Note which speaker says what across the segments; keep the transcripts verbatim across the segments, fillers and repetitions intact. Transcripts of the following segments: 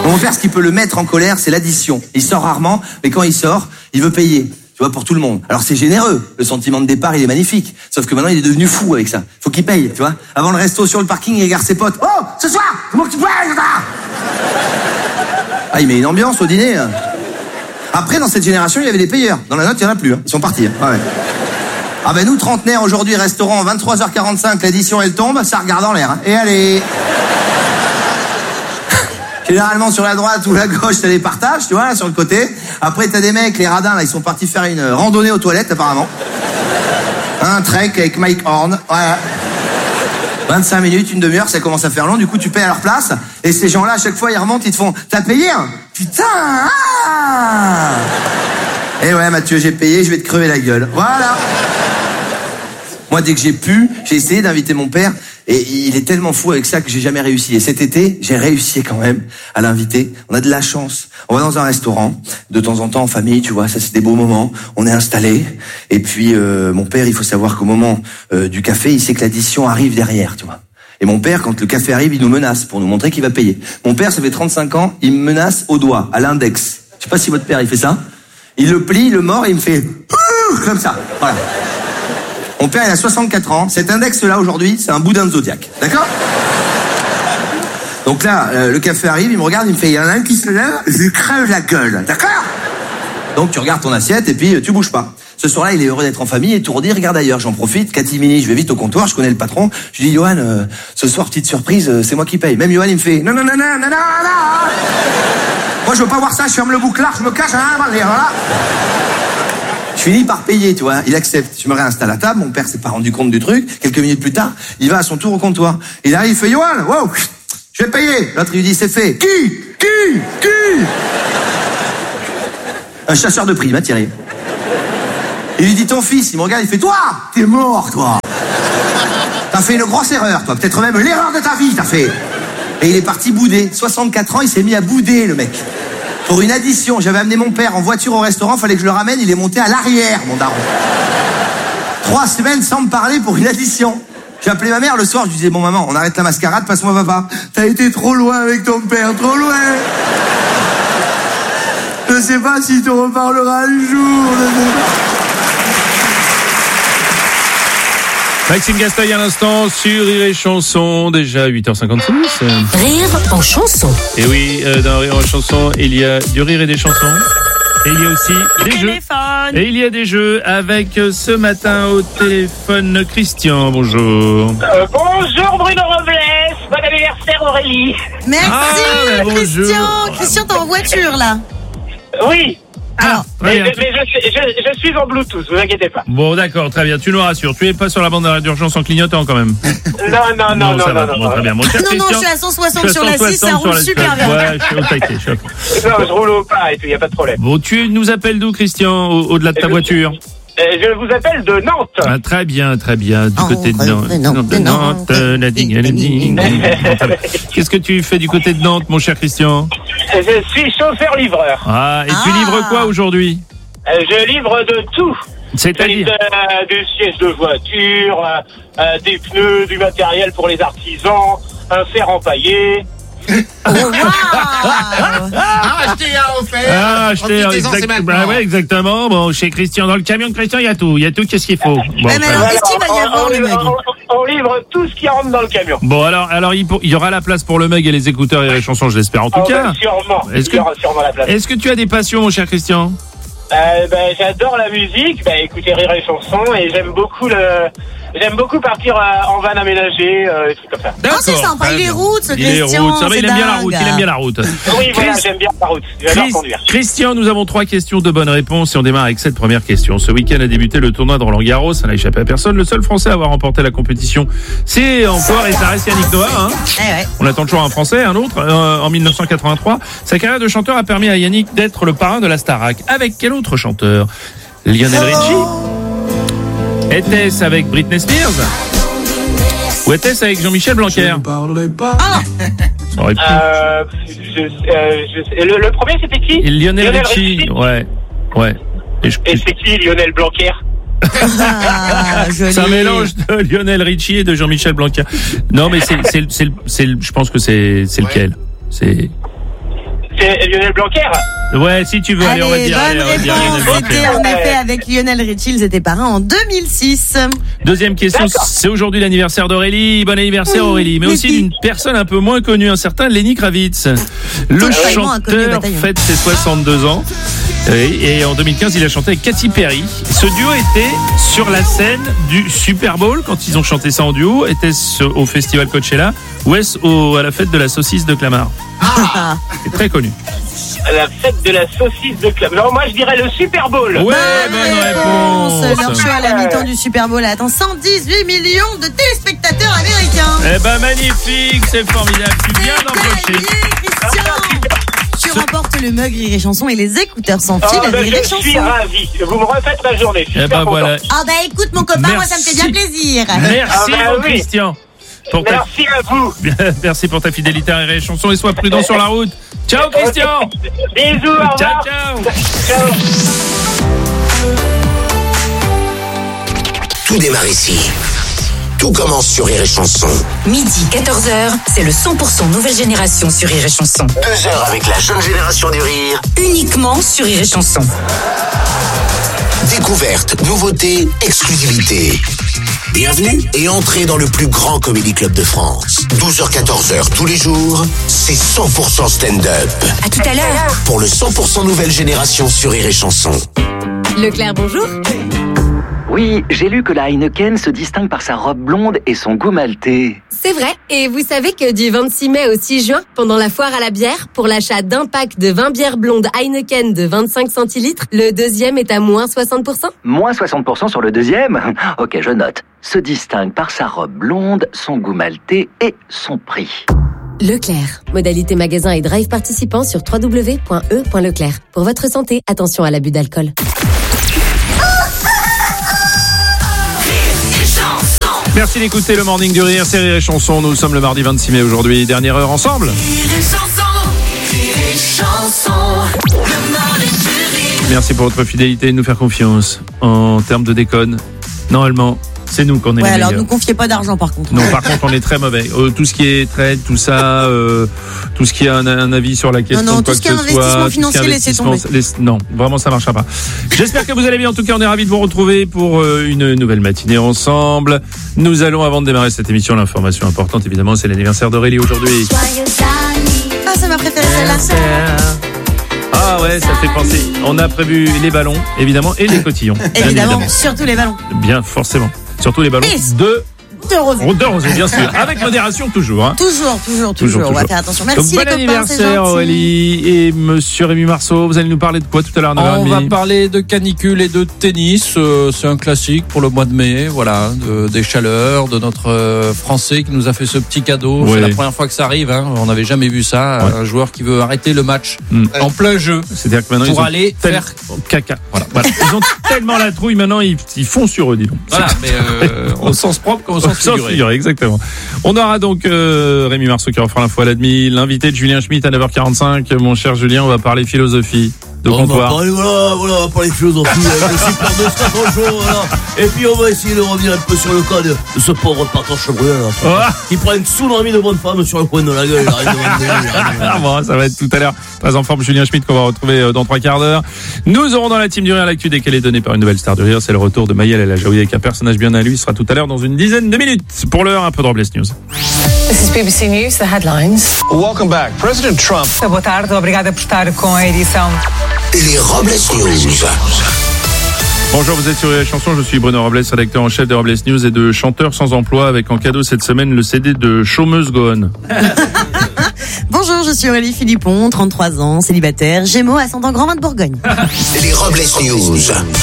Speaker 1: Mon père, ce qui peut le mettre en colère, c'est l'addition. Il sort rarement, mais quand il sort, il veut payer. Tu vois, pour tout le monde. Alors c'est généreux. Le sentiment de départ, il est magnifique. Sauf que maintenant, il est devenu fou avec ça. Faut qu'il paye, tu vois. Avant le resto sur le parking, il regarde ses potes. Oh, ce soir, c'est moi que tu payes, là. Ah, il met une ambiance au dîner. Hein. Après, dans cette génération, il y avait des payeurs. Dans la note, il n'y en a plus. Hein. Ils sont partis. Hein. Ah, ouais. Ah ben nous, trentenaires, aujourd'hui, restaurant, vingt-trois heures quarante-cinq, l'addition, elle tombe, ça regarde en l'air. Hein. Et allez. Généralement, sur la droite ou la gauche, t'as des partages, tu vois, là, sur le côté. Après, t'as des mecs, les radins, là, ils sont partis faire une randonnée aux toilettes, apparemment. Un trek avec Mike Horn. Voilà. vingt-cinq minutes, une demi-heure, ça commence à faire long. Du coup, tu payes à leur place. Et ces gens-là, à chaque fois, ils remontent, ils te font, t'as payé, hein? Putain, ah! Eh ouais, Mathieu, j'ai payé, je vais te crever la gueule. Voilà. Moi, dès que j'ai pu, j'ai essayé d'inviter mon père. Et il est tellement fou avec ça que j'ai jamais réussi. Et cet été, j'ai réussi quand même à l'inviter. On a de la chance. On va dans un restaurant, de temps en temps en famille, tu vois, ça c'est des beaux moments. On est installé. Et puis, euh, mon père, il faut savoir qu'au moment euh, du café, il sait que l'addition arrive derrière, tu vois. Et mon père, quand le café arrive, il nous menace pour nous montrer qu'il va payer. Mon père, ça fait trente-cinq ans, il me menace au doigt, à l'index. Je sais pas si votre père, il fait ça. Il le plie, le mord, et il me fait comme ça. Voilà. Mon père, il a soixante-quatre ans. Cet index-là, aujourd'hui, c'est un boudin de Zodiac. D'accord ? Donc là, euh, le café arrive, il me regarde, il me fait, il y en a un qui se lève, je lui crève la gueule. D'accord ? Donc tu regardes ton assiette et puis tu bouges pas. Ce soir-là, il est heureux d'être en famille, étourdi, regarde ailleurs. J'en profite, catimini, je vais vite au comptoir, je connais le patron. Je lui dis, Johan, euh, ce soir, petite surprise, euh, c'est moi qui paye. Même Johan, il me fait, non, non, non, non, non, non, non. Moi, je veux pas voir ça, je ferme le bouclard, je me cache, hein, voilà. Je finis par payer, tu vois. Il accepte. Je me réinstalle à table. Mon père s'est pas rendu compte du truc. Quelques minutes plus tard, il va à son tour au comptoir. Il arrive, il fait, Johan, wow, je vais payer. L'autre, il lui dit, c'est fait. Qui? Qui? Qui? Un chasseur de primes, hein, Thierry. Il lui dit, ton fils. Il me regarde, il fait, toi, t'es mort, toi. T'as fait une grosse erreur, toi. Peut-être même l'erreur de ta vie, t'as fait. Et il est parti bouder. soixante-quatre ans, il s'est mis à bouder, le mec. Pour une addition, j'avais amené mon père en voiture au restaurant, fallait que je le ramène, il est monté à l'arrière, mon daron. Trois semaines sans me parler pour une addition. J'ai appelé ma mère le soir, je lui disais, bon maman, on arrête la mascarade, passe-moi papa. T'as été trop loin avec ton père, trop loin. Je sais pas s'il te reparlera un jour.
Speaker 2: Maxime Gasteuil à l'instant sur Rire et Chanson, déjà huit heures cinquante-six.
Speaker 3: Rire en chanson.
Speaker 2: Et oui, euh, dans Rire en chanson, il y a du rire et des chansons. Et il y a aussi des
Speaker 4: téléphone.
Speaker 2: jeux. Et il y a des jeux avec euh, ce matin au téléphone Christian. Bonjour.
Speaker 4: Euh, bonjour Bruno Robles, bon anniversaire Aurélie.
Speaker 5: Merci
Speaker 2: Ah,
Speaker 5: Christian.
Speaker 2: bonjour.
Speaker 5: Christian, t'es en voiture là.
Speaker 4: Oui.
Speaker 5: Alors,
Speaker 4: Mais,
Speaker 2: Très bien.
Speaker 4: mais je, suis- je, je suis en Bluetooth, vous inquiétez pas.
Speaker 2: Bon, d'accord, très bien. Tu nous rassures. Tu es pas sur la bande d'urgence en clignotant quand même.
Speaker 4: Non, non, non, non,
Speaker 2: ça
Speaker 4: non,
Speaker 2: va.
Speaker 4: non,
Speaker 2: Bon,
Speaker 4: non.
Speaker 2: très bien. Mon cher
Speaker 5: non, non,
Speaker 2: Christian,
Speaker 5: je suis à cent soixante
Speaker 2: je suis
Speaker 5: sur
Speaker 2: à
Speaker 5: la six, ça
Speaker 2: cent soixante
Speaker 5: roule
Speaker 2: sur la
Speaker 5: super
Speaker 2: six.
Speaker 5: bien.
Speaker 2: Ouais, je suis au taquet. Je suis à fond.
Speaker 4: Non, je roule au pas et tout, il n'y a pas de problème.
Speaker 2: Bon, tu nous appelles d'où, Christian, au- au-delà de ta
Speaker 4: Je-
Speaker 2: voiture?
Speaker 4: Euh, je vous appelle de Nantes.
Speaker 2: Ah, très bien, très bien. Du
Speaker 5: Oh,
Speaker 2: côté de
Speaker 5: ouais,
Speaker 2: Nantes.
Speaker 5: de Nantes,
Speaker 2: de
Speaker 5: de
Speaker 2: Nantes,
Speaker 5: Nantes.
Speaker 2: euh, la digue, la digue. Qu'est-ce que tu fais du côté de Nantes, mon cher Christian?
Speaker 4: Je suis chauffeur-livreur.
Speaker 2: Ah, et tu
Speaker 5: Ah.
Speaker 2: livres quoi aujourd'hui?
Speaker 4: Euh, je livre de tout. Je
Speaker 2: C'est-à-dire?
Speaker 4: livre euh, des sièges de voiture, euh, euh, des pneus, du matériel pour les artisans, un fer empaillé.
Speaker 5: Oh, waouh.
Speaker 6: Ah, acheter à offert.
Speaker 2: Ah, acheter,
Speaker 6: Profitez-en, c'est
Speaker 2: exact-
Speaker 6: maintenant.
Speaker 2: bah ouais, exactement. Bon, chez Christian, dans le camion de Christian, il y a tout. Il y a tout, qu'est-ce qu'il faut? Bon,
Speaker 5: Ouais, mais
Speaker 2: très
Speaker 5: alors,
Speaker 2: bien.
Speaker 5: qu'est-ce qu'il va y
Speaker 4: on,
Speaker 5: avoir,
Speaker 4: on-
Speaker 5: le mug
Speaker 4: on- on livre tout ce qui rentre dans le camion.
Speaker 2: Bon, alors, alors il, pour- il y aura la place pour le mug et les écouteurs et les chansons, je l'espère en tout
Speaker 4: Oh,
Speaker 2: cas.
Speaker 4: bah, sûrement,
Speaker 2: Est-ce
Speaker 4: il y aura
Speaker 2: que-
Speaker 4: sûrement la place.
Speaker 2: Est-ce que tu as des passions, mon cher Christian?
Speaker 4: Euh, ben, j'adore la musique, ben, écouter Rire et Chanson, et j'aime beaucoup le, j'aime beaucoup partir euh, en van aménagé, euh, des trucs comme ça.
Speaker 5: Oh, c'est sympa,
Speaker 2: très
Speaker 5: il est
Speaker 2: bien.
Speaker 5: route, ce
Speaker 2: Il est
Speaker 5: Christian,
Speaker 2: route, ça va,
Speaker 5: c'est
Speaker 2: il aime bien la
Speaker 5: dingue.
Speaker 2: route, il aime bien la route.
Speaker 4: Oui, voilà,
Speaker 2: Chris-
Speaker 4: j'aime bien la route, j'adore
Speaker 2: Chris-
Speaker 4: conduire.
Speaker 2: Christian, nous avons trois questions de bonnes réponses et on démarre avec cette première question. Ce week-end a débuté le tournoi de Roland-Garros, ça n'a échappé à personne. Le seul Français à avoir remporté la compétition, c'est encore et ça reste Yannick Noah. Hein.
Speaker 5: Eh ouais.
Speaker 2: On attend toujours un Français, un autre, euh, en mille neuf cent quatre-vingt-trois. Sa carrière de chanteur a permis à Yannick d'être le parrain de la Starac. Avec quel autre chanteur? Lionel Richie? Était-ce avec Britney Spears? Ou était-ce avec Jean-Michel Blanquer? Ça aurait pu.
Speaker 4: Euh, je, euh, je- le, le premier, c'était qui?
Speaker 2: Et Lionel, Richie, ouais, ouais. Et je-
Speaker 4: Et c'est qui, Lionel Blanquer?
Speaker 5: Ah, joli.
Speaker 2: C'est un mélange de Lionel Richie et de Jean-Michel Blanquer. Non, mais c'est, c'est, c'est, c'est, je pense que c'est, c'est lequel? C'est,
Speaker 4: c'est Lionel Blanquer.
Speaker 2: Ouais, si tu veux, allez,
Speaker 5: Allez,
Speaker 2: on va dire.
Speaker 5: bonne
Speaker 2: allez, on va dire Lionel
Speaker 5: réponse.
Speaker 2: Blanquer.
Speaker 5: C'était en effet avec Lionel Richie. Ils étaient parrains en deux mille six.
Speaker 2: Deuxième question,
Speaker 4: D'accord.
Speaker 2: c'est aujourd'hui l'anniversaire d'Aurélie. Bon anniversaire
Speaker 5: Mmh,
Speaker 2: Aurélie, mais aussi
Speaker 5: merci.
Speaker 2: d'une personne un peu moins connue, un certain Lenny Kravitz. Le
Speaker 5: Totalement inconnu au
Speaker 2: chanteur
Speaker 5: bataillon.
Speaker 2: fête ses soixante-deux ans. Et, et en deux mille quinze, il a chanté avec Katy Perry. Ce duo était sur la scène du Super Bowl quand ils ont chanté ça en duo. Était-ce au festival Coachella ou est-ce au, à la fête de la saucisse de Clamart? C'est très connu.
Speaker 4: La fête de la saucisse de club. Non, moi je dirais le Super Bowl.
Speaker 2: Ouais,
Speaker 5: Bonne
Speaker 2: bonne réponse.
Speaker 5: Leur show à la mi-temps du Super Bowl attend cent dix-huit millions de téléspectateurs américains.
Speaker 2: Eh ben magnifique, c'est formidable. Tu viens
Speaker 5: C'est
Speaker 2: d'embaucher.
Speaker 5: gagné, Christian. Tu remportes le mug Rire et Chanson et les écouteurs sans
Speaker 4: Oh,
Speaker 5: fil
Speaker 4: ben,
Speaker 5: Rire et
Speaker 4: je suis
Speaker 5: Chanson.
Speaker 4: ravi. Vous me refaites la journée. Je suis
Speaker 2: Eh
Speaker 4: super
Speaker 2: ben
Speaker 4: content.
Speaker 2: voilà.
Speaker 5: Ah bah écoute mon copain, moi ça me fait bien
Speaker 2: Merci.
Speaker 5: plaisir.
Speaker 2: Merci
Speaker 4: Ah bah
Speaker 2: mon
Speaker 4: oui.
Speaker 2: Christian. Pour ta...
Speaker 4: Merci à vous.
Speaker 2: Merci pour ta fidélité à Rire et Chanson et sois prudent sur la route. Ciao Christian.
Speaker 4: Bisous, au
Speaker 2: Ciao
Speaker 4: revoir.
Speaker 2: ciao.
Speaker 4: Ciao.
Speaker 7: Tout démarre ici. Tout commence sur Rire et Chanson.
Speaker 3: Midi, quatorze heures, c'est le cent pour cent nouvelle génération sur Rire et Chanson.
Speaker 7: Deux heures avec la jeune génération du rire.
Speaker 3: Uniquement sur Rire et Chanson.
Speaker 7: Découverte, nouveauté, exclusivité. Bienvenue et entrez dans le plus grand comédie club de France. douze heures quatorze heures tous les jours, c'est cent pour cent stand-up.
Speaker 3: À tout à l'heure.
Speaker 7: Pour le cent pour cent nouvelle génération sur Rire et Chanson.
Speaker 3: Leclerc, bonjour.
Speaker 8: Oui, j'ai lu que la Heineken se distingue par sa robe blonde et son goût maltais.
Speaker 9: C'est vrai, et vous savez que du vingt-six mai au six juin, pendant la foire à la bière, pour l'achat d'un pack de vingt bières blondes Heineken de vingt-cinq centilitres, le deuxième est à moins soixante pour cent.
Speaker 8: Moins soixante pour cent sur le deuxième. Ok, je note. Se distingue par sa robe blonde, son goût maltais et son prix.
Speaker 9: Leclerc. Modalité magasin et drive participant sur w w w point e point leclerc. Pour votre santé, attention à l'abus d'alcool.
Speaker 2: Merci d'écouter le Morning du Rire, c'est Rire et Chanson. Nous sommes le mardi vingt-six mai aujourd'hui, dernière heure ensemble. Merci pour votre fidélité et de nous faire confiance. En termes de déconne, normalement, c'est nous qu'on est
Speaker 5: Ouais,
Speaker 2: les
Speaker 5: alors
Speaker 2: meilleurs.
Speaker 5: nous confiez pas d'argent par contre.
Speaker 2: Non, par contre, on est très mauvais. Euh, tout ce qui est trade, tout ça, euh, tout ce qui a un, un avis sur la question,
Speaker 5: Non, non,
Speaker 2: quoi
Speaker 5: tout ce
Speaker 2: que
Speaker 5: qui est
Speaker 2: ce
Speaker 5: investissement
Speaker 2: soit, tout ce qui est
Speaker 5: financier, laissez
Speaker 2: investissement, laisse- non, vraiment, ça marchera pas. J'espère que vous allez bien. En tout cas, on est ravis de vous retrouver pour euh, une nouvelle matinée ensemble. Nous allons, avant de démarrer cette émission, l'information importante, évidemment, c'est l'anniversaire d'Aurélie aujourd'hui.
Speaker 5: Ah, c'est ma préférée celle-là.
Speaker 2: Ah ouais, ça fait penser. On a prévu les ballons, évidemment, et les cotillons. bien
Speaker 5: Évidemment, surtout les ballons.
Speaker 2: Bien, forcément. Surtout les ballons
Speaker 5: Et-
Speaker 2: de
Speaker 5: De rosé.
Speaker 2: de rosé, bien sûr. Avec modération, toujours. Hein.
Speaker 5: Toujours, toujours, toujours,
Speaker 2: Toujours,
Speaker 5: On va
Speaker 2: toujours.
Speaker 5: faire attention.
Speaker 2: Donc,
Speaker 5: Merci
Speaker 2: bon
Speaker 5: les copains, c'est
Speaker 2: anniversaire
Speaker 5: gentil.
Speaker 2: Aurélie et monsieur Rémi Marceau. Vous allez nous parler de quoi tout à l'heure à neuf heures
Speaker 10: On
Speaker 2: trente?
Speaker 10: va parler de canicule et de tennis. Euh, c'est un classique pour le mois de mai. Voilà, de- des chaleurs, de notre euh, Français qui nous a fait ce petit cadeau.
Speaker 2: Ouais.
Speaker 10: C'est la première fois que ça arrive. Hein. On n'avait jamais vu ça.
Speaker 2: Ouais.
Speaker 10: Un joueur qui veut arrêter le match
Speaker 2: Mm.
Speaker 10: en plein jeu
Speaker 2: C'est-à-dire que maintenant
Speaker 10: pour
Speaker 2: ils ont
Speaker 10: aller
Speaker 2: tel-
Speaker 10: faire.
Speaker 2: caca. Voilà, voilà. Ils ont tellement la trouille maintenant, ils, ils font sur eux, dis donc.
Speaker 10: Voilà, mais euh, au sens propre comme au sens
Speaker 2: Sans
Speaker 10: figuré.
Speaker 2: figuré, exactement. On aura donc euh, Rémi Marceau qui refera l'info à la demi, l'invité de Julien Schmitt à neuf heures quarante-cinq. Mon cher Julien, on va parler philosophie de
Speaker 11: On va
Speaker 2: comptoir.
Speaker 11: parler, voilà, voilà, on va parler philosophie avec le super de Stéphane, voilà. Et puis on va essayer de revenir un peu sur le cas de, de ce pauvre patron Chevreux, là,
Speaker 2: Oh.
Speaker 11: qui prend une tsunami de bonne femme sur le coin de la gueule. Il arrête de vendre, il arrête de vendre.
Speaker 2: Ah bon, ça va être tout à l'heure. Très en forme, Julien Schmitt qu'on va retrouver euh, dans trois quarts d'heure. Nous aurons dans la team du rire l'actu décalée donnée par une nouvelle star du rire. C'est le retour de Maëlle El Ajaoui avec un personnage bien à lui. Il sera tout à l'heure dans une dizaine de minutes. Pour l'heure, un peu de Robles News.
Speaker 12: This is B B C News, the headlines.
Speaker 13: Welcome back. President Trump.
Speaker 12: Boa tarde, obrigada por estar com a edição.
Speaker 7: Les Robles News.
Speaker 2: Bonjour, vous êtes sur les chansons. Je suis Bruno Robles, rédacteur en chef de Robles News et de chanteur sans emploi avec en cadeau cette semaine le C D de Chômeuse Gohan.
Speaker 5: Bonjour, je suis Aurélie Philippon, trente-trois ans, célibataire, Gémeaux, ascendant Grand Vin de Bourgogne.
Speaker 7: Les Robles News.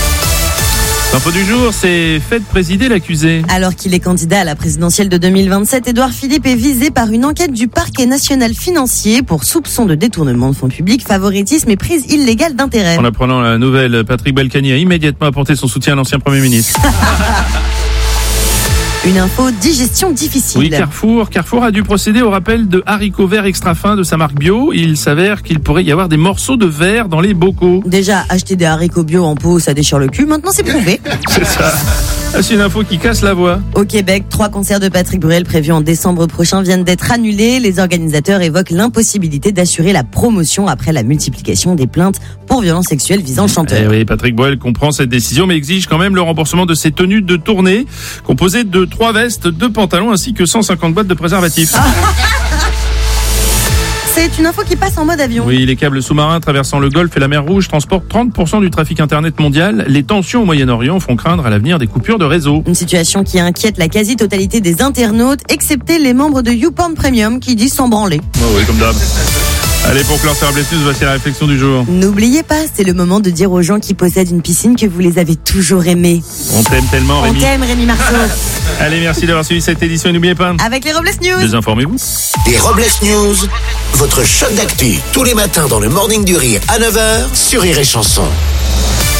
Speaker 2: L'info du jour, c'est faites présider l'accusé.
Speaker 5: Alors qu'il est candidat à la présidentielle de deux mille vingt-sept, Édouard Philippe est visé par une enquête du parquet national financier pour soupçon de détournement de fonds publics, favoritisme et prise illégale d'intérêt.
Speaker 2: En apprenant la nouvelle, Patrick Balkany a immédiatement apporté son soutien à l'ancien Premier ministre.
Speaker 5: Une info digestion difficile.
Speaker 2: Oui, Carrefour. Carrefour a dû procéder au rappel de haricots verts extra fins de sa marque bio. Il s'avère qu'il pourrait y avoir des morceaux de verre dans les bocaux.
Speaker 5: Déjà, acheter des haricots bio en pot, ça déchire le cul. Maintenant, c'est prouvé.
Speaker 2: C'est ça. Ah, c'est une info qui casse la voix.
Speaker 5: Au Québec, trois concerts de Patrick Bruel prévus en décembre prochain viennent d'être annulés. Les organisateurs évoquent l'impossibilité d'assurer la promotion après la multiplication des plaintes pour violences sexuelles visant le chanteur.
Speaker 2: Eh oui, Patrick Bruel comprend cette décision, mais exige quand même le remboursement de ses tenues de tournée, composées de trois vestes, deux pantalons ainsi que cent cinquante boîtes de préservatifs.
Speaker 5: C'est une info qui passe en mode avion.
Speaker 2: Oui, les câbles sous-marins traversant le Golfe et la mer Rouge transportent trente pour cent du trafic Internet mondial. Les tensions au Moyen-Orient font craindre à l'avenir des coupures de réseau.
Speaker 5: Une situation qui inquiète la quasi-totalité des internautes, excepté les membres de YouPorn Premium qui disent s'en branler.
Speaker 2: Oh oui, comme d'hab. Allez, pour clore sur Robles News, voici la réflexion du jour.
Speaker 5: N'oubliez pas, c'est le moment de dire aux gens qui possèdent une piscine que vous les avez toujours aimés.
Speaker 2: On t'aime tellement, Rémi.
Speaker 5: On t'aime, Rémi Marceau.
Speaker 2: Allez, merci d'avoir suivi cette édition et n'oubliez pas.
Speaker 5: Avec les Robles News.
Speaker 2: Désinformez-vous.
Speaker 7: Les Robles News, votre shot d'actu, tous les matins dans le Morning du Rire à neuf heures sur Rire et Chanson.